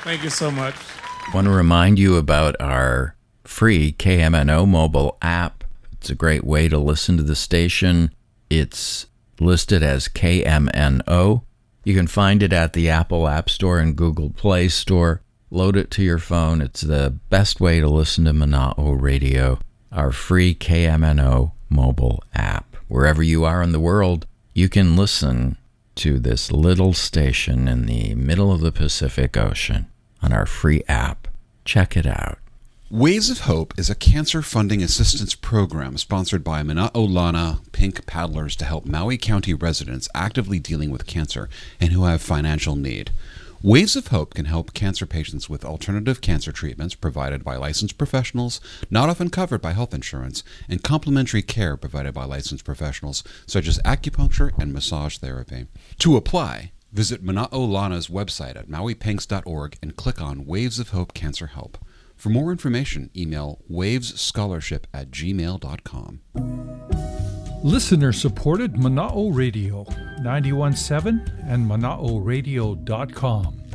Thank you so much. I want to remind you about our free KMNO mobile app. It's a great way to listen to the station. It's listed as KMNO. You can find it at the Apple App Store and Google Play Store. Load it to your phone. It's the best way to listen to Mana'o Radio, our free KMNO mobile app. Wherever you are in the world, you can listen to this little station in the middle of the Pacific Ocean on our free app. Check it out. Waves of Hope is a cancer funding assistance program sponsored by Mana'olana Pink Paddlers to help Maui County residents actively dealing with cancer and who have financial need. Waves of Hope can help cancer patients with alternative cancer treatments provided by licensed professionals, not often covered by health insurance, and complementary care provided by licensed professionals such as acupuncture and massage therapy. To apply, visit Mana'olana's website at mauipinks.org and click on Waves of Hope Cancer Help. For more information, email wavesscholarship@gmail.com. Listener-supported Mana'o Radio, 91.7 and Mana'oRadio.com.